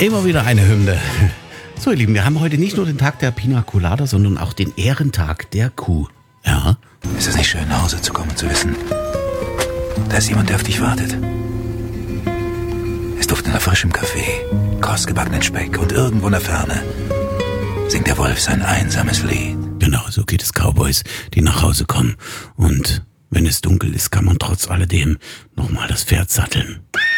Immer wieder eine Hymne. So, ihr Lieben, wir haben heute nicht nur den Tag der Pina Colada, sondern auch den Ehrentag der Kuh. Ja? Ist es nicht schön, nach Hause zu kommen und zu wissen, da ist jemand, der auf dich wartet? Es duftet nach frischem Kaffee, kostgebackenen Speck und irgendwo in der Ferne singt der Wolf sein einsames Lied. Genau, so geht es Cowboys, die nach Hause kommen. Und wenn es dunkel ist, kann man trotz alledem nochmal das Pferd satteln.